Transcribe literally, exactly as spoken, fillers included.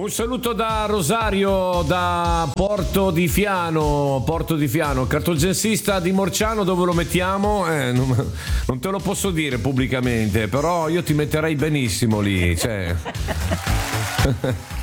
Un saluto da Rosario, da Porto di Fiano, Porto di Fiano, cartogensista di Morciano, dove lo mettiamo? Eh, non, non te lo posso dire pubblicamente, però io ti metterei benissimo lì, cioè.